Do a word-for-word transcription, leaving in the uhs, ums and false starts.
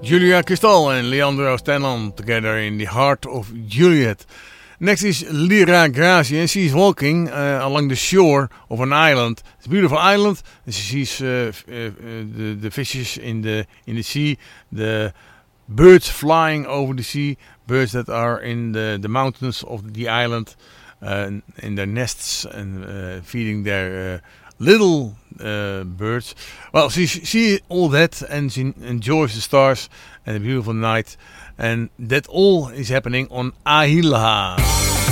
Julia Cristal and Leandro Stanlon together in the heart of Juliet. Next is Lyra Gracie, and she's walking uh, along the shore of an island. It's a beautiful island. She sees uh, f- uh, the, the fishes in the in the sea, the birds flying over the sea, birds that are in the, the mountains of the island, uh, in their nests and uh, feeding their uh, little uh, birds. Well, she sees all that and she enjoys the stars and a beautiful night. And that all is happening on Ahilha.